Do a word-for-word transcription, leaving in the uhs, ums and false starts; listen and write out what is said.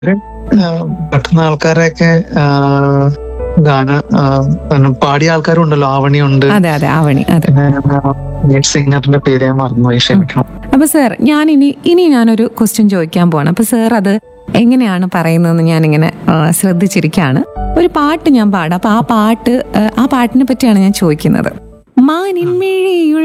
പെട്ടെന്ന് ആൾക്കാരെയൊക്കെ ഗാന പാടിയ ആൾക്കാരുണ്ടല്ലോ. ആവണിയുണ്ട്. അതെ അതെ ആവണി. അതെ. സിംഗറിന്റെ പേര് ഞാൻ മറന്നുപോയി, ക്ഷമിക്കണം. അപ്പൊ സാർ ഞാൻ ഇനി ഇനി ഞാനൊരു ക്വസ്റ്റ്യൻ ചോദിക്കാൻ പോവാണ്. അപ്പൊ സാർ അത് എങ്ങനെയാണ് പറയുന്നതെന്ന് ഞാനിങ്ങനെ ആ, ശ്രദ്ധിച്ചിരിക്കുകയാണ്. ഒരു പാട്ട് ഞാൻ പാടാം. അപ്പൊ ആ പാട്ട് ആ പാട്ടിനെ പറ്റിയാണ് ഞാൻ ചോദിക്കുന്നത്. മാനിൻമിഴിയുള്ള